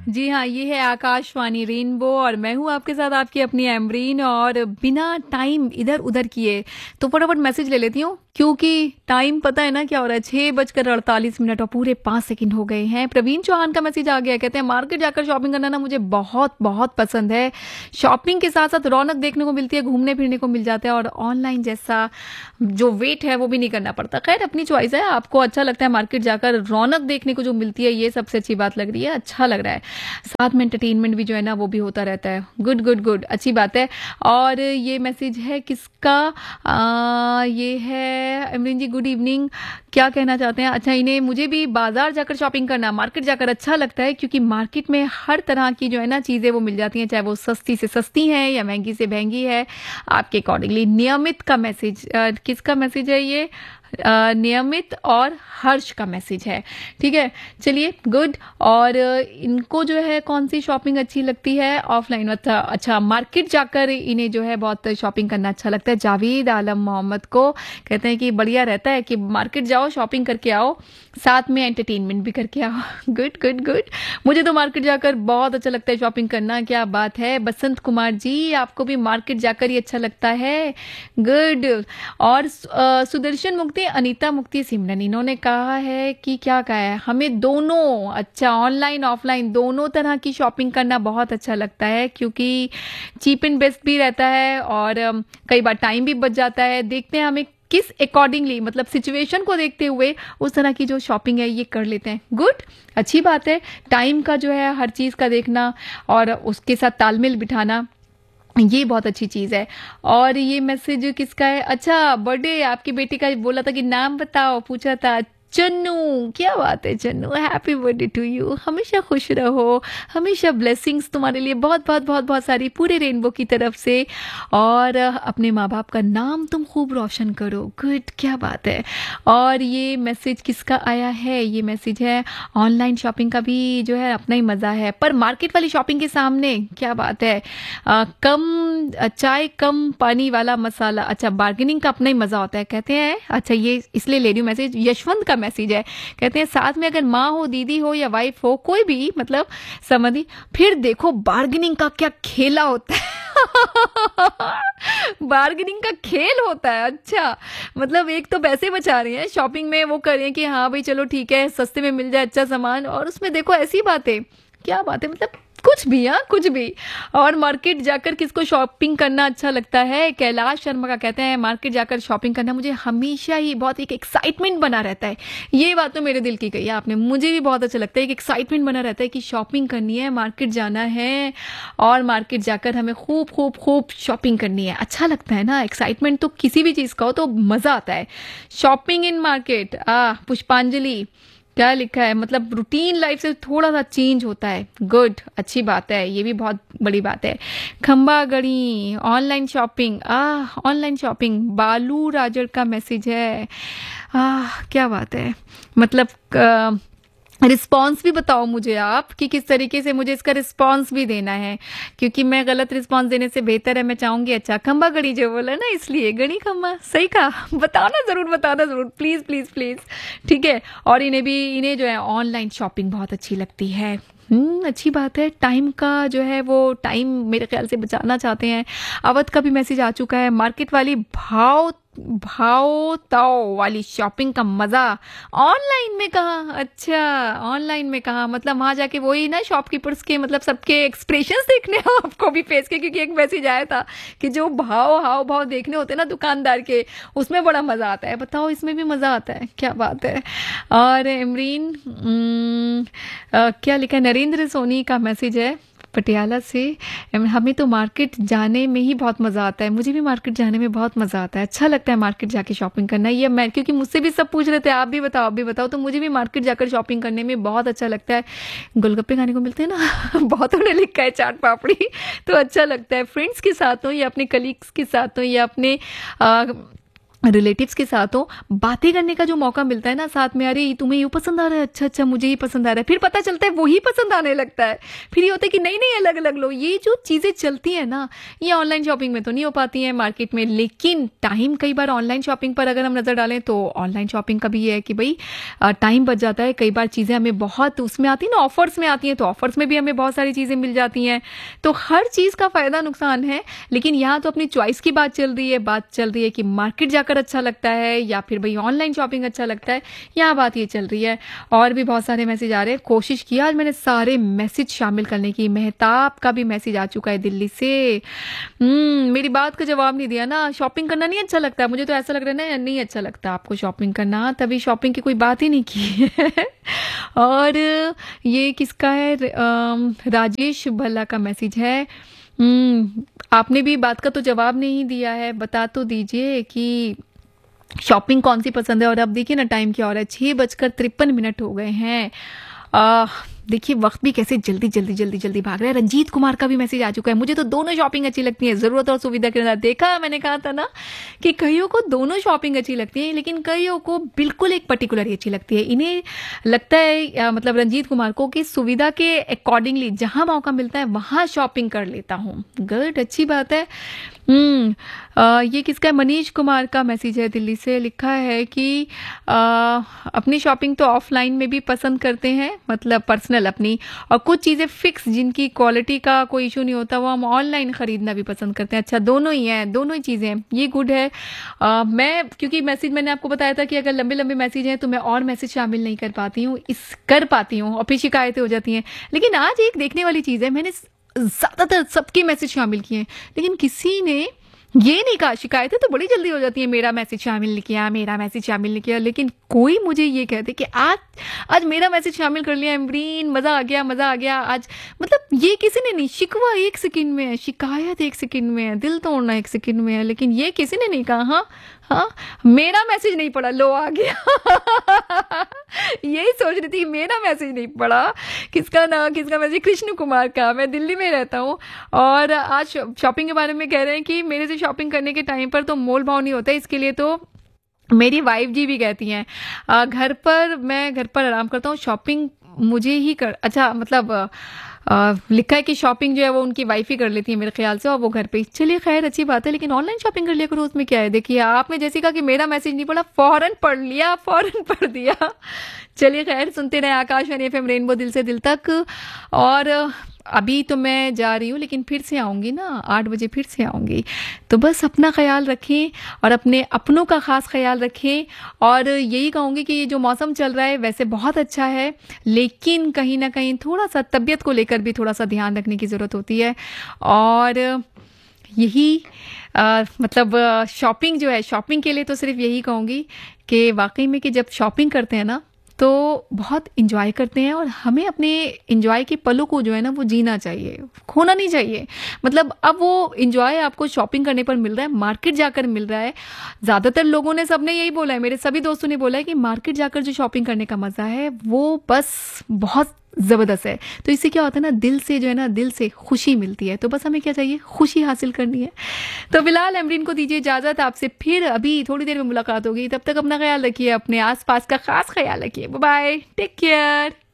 जी हाँ, ये है आकाशवाणी रेनबो और मैं हूँ आपके साथ आपकी अपनी एमरीन। और बिना टाइम इधर उधर किए तो फटाफट मैसेज ले लेती हूँ, क्योंकि टाइम पता है ना क्या हो रहा है। 6:48 और पूरे 5 सेकंड हो गए हैं। प्रवीण चौहान का मैसेज आ गया, कहते हैं मार्केट जाकर शॉपिंग करना ना मुझे बहुत बहुत पसंद है। शॉपिंग के साथ साथ रौनक देखने को मिलती है, घूमने फिरने को मिल जाता है और ऑनलाइन जैसा जो वेट है वो भी नहीं करना पड़ता। खैर अपनी चॉइस है, आपको अच्छा लगता है मार्केट जाकर रौनक देखने को जो मिलती है, ये सबसे अच्छी बात लग रही है, अच्छा लग रहा है। साथ में एंटरटेनमेंट भी जो है ना वो भी होता रहता है। गुड गुड गुड, अच्छी बात है। और ये मैसेज है किसका? ये है अमरीन जी, गुड इवनिंग। क्या कहना चाहते हैं? अच्छा, इन्हें मुझे भी बाजार जाकर शॉपिंग करना, मार्केट जाकर अच्छा लगता है, क्योंकि मार्केट में हर तरह की जो है ना चीज़ें वो मिल जाती हैं, चाहे वो सस्ती से सस्ती है या महंगी से महंगी है, आपके अकॉर्डिंगली। नियमित का मैसेज, किसका मैसेज है ये? नियमित और हर्ष का मैसेज है। ठीक है, चलिए गुड। और इनको जो है कौन सी शॉपिंग अच्छी लगती है? ऑफलाइन। अच्छा, मार्केट जाकर इन्हें जो है बहुत शॉपिंग करना अच्छा लगता है। जावेद आलम मोहम्मद को कहते हैं कि बढ़िया रहता है कि मार्केट जाओ, शॉपिंग करके आओ, साथ में एंटरटेनमेंट भी करके आओ। Good good good. मुझे तो मार्केट जाकर बहुत अच्छा लगता है शॉपिंग करना। क्या बात है बसंत कुमार जी, आपको भी मार्केट जाकर ही अच्छा लगता है? गुड। और सुदर्शन मुक्ति, अनीता मुक्ति सिमरन, इन्होंने कहा है कि क्या कहा है? हमें दोनों, अच्छा ऑनलाइन ऑफलाइन दोनों तरह की शॉपिंग करना बहुत अच्छा लगता है, क्योंकि चीप एंड बेस्ट भी रहता है और कई बार टाइम भी बच जाता है। देखते हैं हमें किस अकॉर्डिंगली, मतलब सिचुएशन को देखते हुए उस तरह की जो शॉपिंग है ये कर लेते हैं। गुड, अच्छी बात है। टाइम का जो है हर चीज़ का देखना और उसके साथ तालमेल बिठाना, ये बहुत अच्छी चीज़ है। और ये मैसेज किसका है? अच्छा, बर्थडे आपकी बेटी का, बोला था कि नाम बताओ, पूछा था। चन्नू, क्या बात है Channu, happy birthday to you. हमेशा खुश रहो, हमेशा ब्लेसिंग्स तुम्हारे लिए बहुत बहुत बहुत बहुत सारी, पूरे रेनबो की तरफ से। और अपने माँ बाप का नाम तुम खूब रोशन करो। गुड, क्या बात है। और ये मैसेज किसका आया है? ये मैसेज है ऑनलाइन शॉपिंग का भी जो है अपना ही मज़ा है, पर मार्केट वाली शॉपिंग के सामने, क्या बात है, कम चाय कम पानी वाला मसाला। अच्छा, बार्गेनिंग का अपना ही मजा होता है, कहते हैं। अच्छा, ये इसलिए ले रही हूँ मैसेज, यशवंत का मैसेज है। कहते हैं साथ में अगर माँ हो, दीदी हो या वाइफ हो, कोई भी मतलब समझी, फिर देखो बार्गेनिंग का क्या खेला होता है। बार्गेनिंग का खेल होता है। अच्छा, मतलब एक तो पैसे बचा रहे हैं, शॉपिंग में वो कर रहे हैं कि हाँ भाई चलो ठीक है, सस्ते में मिल जाए अच्छा सामान, और उसमें देखो ऐसी बातें, क्या बात है, मतलब कुछ भी, हाँ कुछ भी। और मार्केट जाकर किसको शॉपिंग करना अच्छा लगता है? कैलाश शर्मा का कहते हैं मार्केट जाकर शॉपिंग करना मुझे हमेशा ही बहुत एक एक्साइटमेंट बना रहता है। ये बात तो मेरे दिल की कही है आपने, मुझे भी बहुत अच्छा लगता है, एक एक्साइटमेंट बना रहता है कि शॉपिंग करनी है, मार्केट जाना है और मार्केट जाकर हमें खूब खूब खूब शॉपिंग करनी है। अच्छा लगता है ना, एक्साइटमेंट तो किसी भी चीज़ का हो तो मज़ा आता है। शॉपिंग इन मार्केट, पुष्पांजलि क्या लिखा है, मतलब रूटीन लाइफ से थोड़ा सा चेंज होता है। गुड, अच्छी बात है, ये भी बहुत बड़ी बात है। खंबा गढ़ी, ऑनलाइन शॉपिंग, ऑनलाइन शॉपिंग, बालू राजड़ का मैसेज है। क्या बात है, मतलब रिस्पॉन्स भी बताओ मुझे आप कि किस तरीके से मुझे इसका रिस्पॉन्स भी देना है, क्योंकि मैं गलत रिस्पॉन्स देने से बेहतर है मैं चाहूंगी। अच्छा, खंबा गढ़ी जो बोला ना, इसलिए गढ़ी खंबा, सही कहा। बताना जरूर, बताना जरूर, प्लीज प्लीज प्लीज। ठीक है। और इन्हें जो है ऑनलाइन शॉपिंग बहुत अच्छी लगती है। अच्छी बात है। टाइम का जो है वो टाइम मेरे ख्याल से बचाना चाहते हैं। अवध का भी मैसेज आ चुका है, मार्केट वाली भाव भाव ताव वाली शॉपिंग का मजा ऑनलाइन में कहा। अच्छा, ऑनलाइन में कहा, मतलब वहां जाके वही ना शॉपकीपर्स के, मतलब सबके एक्सप्रेशंस देखने हैं आपको भी फेस के, क्योंकि एक मैसेज आया था कि जो हाव भाव देखने होते हैं ना दुकानदार के, उसमें बड़ा मजा आता है। बताओ, इसमें भी मजा आता है, क्या बात है। और इमरीन, क्या लिखा है? नरेंद्र सोनी का मैसेज है पटियाला से, हमें तो मार्केट जाने में ही बहुत मज़ा आता है। मुझे भी मार्केट जाने में बहुत मज़ा आता है, अच्छा लगता है मार्केट जाके शॉपिंग करना। ये मैं, क्योंकि मुझसे भी सब पूछ रहे थे आप भी बताओ, आप भी बताओ, तो मुझे भी मार्केट जाकर शॉपिंग करने में बहुत अच्छा लगता है। गोलगप्पे खाने को मिलते हैं ना। बहुतों ने लिखा है चाट पापड़ी, तो अच्छा लगता है। फ्रेंड्स के साथ हो या अपने कलीग्स के साथ हो या अपने रिलेटिव्स के साथ हो, बातें करने का जो मौका मिलता है ना साथ में, अरे तुम्हें ये पसंद आ रहा है, अच्छा अच्छा मुझे ये पसंद आ रहा है, फिर पता चलता है वही पसंद आने लगता है, फिर ये होता है कि नहीं नहीं अलग अलग लो। ये जो चीज़ें चलती हैं ना, ये ऑनलाइन शॉपिंग में तो नहीं हो पाती हैं मार्केट में। लेकिन टाइम कई बार ऑनलाइन शॉपिंग पर अगर हम नज़र डालें तो ऑनलाइन शॉपिंग का भी ये है कि भाई टाइम बच जाता है। कई बार चीज़ें हमें बहुत उसमें आती हैं ना, ऑफर्स में आती हैं, तो ऑफर्स में भी हमें बहुत सारी चीज़ें मिल जाती हैं। तो हर चीज़ का फ़ायदा नुकसान है। लेकिन यहाँ तो अपनी चॉइस की बात चल रही है, बात चल रही है कि मार्केट जाकर अच्छा लगता है या फिर भाई ऑनलाइन शॉपिंग अच्छा लगता है, यहाँ बात ये चल रही है। और भी बहुत सारे मैसेज आ रहे हैं, कोशिश किया आज मैंने सारे मैसेज शामिल करने की। मेहताब का भी मैसेज आ चुका है दिल्ली से। मेरी बात का जवाब नहीं दिया ना, शॉपिंग करना नहीं अच्छा लगता मुझे, तो ऐसा लग रहा है ना नहीं अच्छा लगता आपको शॉपिंग करना, तभी शॉपिंग की कोई बात ही नहीं की है। और ये किसका है, राजेश भल्ला का मैसेज है। आपने भी बात का तो जवाब नहीं दिया है, बता तो दीजिए कि शॉपिंग कौन सी पसंद है। और अब देखिए ना टाइम क्या हो रहा है, 6:53 हो गए हैं। देखिए वक्त भी कैसे जल्दी जल्दी जल्दी जल्दी भाग रहा है। रंजीत कुमार का भी मैसेज आ चुका है, मुझे तो दोनों शॉपिंग अच्छी लगती है, जरूरत और सुविधा के अनुसार। देखा मैंने कहा था ना कि कईयों को दोनों शॉपिंग अच्छी लगती है, लेकिन कईयों को बिल्कुल एक पर्टिकुलर ही अच्छी लगती है। इन्हें लगता है मतलब रंजीत कुमार को कि सुविधा के अकॉर्डिंगली जहां मौका मिलता है वहां शॉपिंग कर लेता हूँ। गुड, अच्छी बात है। ये किसका है, मनीष कुमार का मैसेज है दिल्ली से। लिखा है कि अपनी शॉपिंग तो ऑफलाइन में भी पसंद करते हैं, मतलब पर्सनल अपनी, और कुछ चीज़ें फिक्स जिनकी क्वालिटी का कोई इशू नहीं होता वो हम ऑनलाइन ख़रीदना भी पसंद करते हैं। अच्छा, दोनों ही हैं, दोनों ही चीज़ें हैं, ये गुड है। मैं क्योंकि मैसेज मैंने आपको बताया था कि अगर लंबे लंबे मैसेज हैं तो मैं और मैसेज शामिल नहीं कर पाती हूँ, कर पाती हूँ और फिर शिकायतें हो जाती हैं। लेकिन आज एक देखने वाली चीज़ है, मैंने ज़्यादातर सबके मैसेज शामिल किए हैं, लेकिन किसी ने ये नहीं कहा। शिकायतें तो बड़ी जल्दी हो जाती है, मेरा मैसेज शामिल नहीं किया, मेरा मैसेज शामिल नहीं किया, लेकिन कोई मुझे ये कहते कि आज मेरा मैसेज शामिल कर लिया एमरीन, मज़ा आ गया, मज़ा आ गया आज। मतलब ये किसी ने नहीं, शिकवा 1 सेकंड में है, शिकायत 1 सेकंड में है, दिल तोड़ना 1 सेकंड में है, लेकिन ये किसी ने नहीं कहा हाँ हाँ मेरा मैसेज नहीं पढ़ा, लो आ गया। यही सोच रही थी, मेरा मैसेज नहीं पढ़ा। किसका मैसेज, कृष्ण कुमार का। मैं दिल्ली में रहता हूँ और आज शॉपिंग के बारे में कह रहे हैं कि मेरे से शॉपिंग करने के टाइम पर तो मोल भाव नहीं होता, इसके लिए तो मेरी वाइफ जी भी कहती हैं मैं घर पर आराम करता हूँ, शॉपिंग मुझे ही कर, अच्छा मतलब लिखा है कि शॉपिंग जो है वो उनकी वाइफ ही कर लेती है मेरे ख्याल से, और वो घर पे। चलिए खैर अच्छी बात है, लेकिन ऑनलाइन शॉपिंग कर लिया करो, उसमें क्या है। देखिए आपने जैसे कहा कि मेरा मैसेज नहीं पढ़ा, फौरन पढ़ लिया, फौरन पढ़ दिया। चलिए खैर, सुनते रहे आकाशवाणी एफएम रेनबो दिल से दिल तक। और अभी तो मैं जा रही हूँ, लेकिन फिर से आऊँगी ना, 8 बजे फिर से आऊँगी। तो बस अपना ख्याल रखें और अपने अपनों का ख़ास ख्याल रखें। और यही कहूँगी कि ये जो मौसम चल रहा है वैसे बहुत अच्छा है, लेकिन कहीं ना कहीं थोड़ा सा तबीयत को लेकर भी थोड़ा सा ध्यान रखने की ज़रूरत होती है। और यही मतलब शॉपिंग जो है, शॉपिंग के लिए तो सिर्फ यही कहूँगी कि वाकई में कि जब शॉपिंग करते हैं ना तो बहुत इंजॉय करते हैं, और हमें अपने इंजॉय के पलों को जो है ना वो जीना चाहिए, खोना नहीं चाहिए। मतलब अब वो इंजॉय आपको शॉपिंग करने पर मिल रहा है, मार्केट जाकर मिल रहा है। ज़्यादातर लोगों ने, सबने यही बोला है, मेरे सभी दोस्तों ने बोला है कि मार्केट जाकर जो शॉपिंग करने का मज़ा है वो बस बहुत ज़बरदस्त है। तो इससे क्या होता है ना, दिल से जो है ना, दिल से खुशी मिलती है। तो बस हमें क्या चाहिए, खुशी हासिल करनी है। तो फिलहाल एमरीन को दीजिए इजाज़त, आपसे फिर अभी थोड़ी देर में मुलाकात होगी। तब तक अपना ख्याल रखिए, अपने आसपास का खास ख्याल रखिए। Bye bye, take care.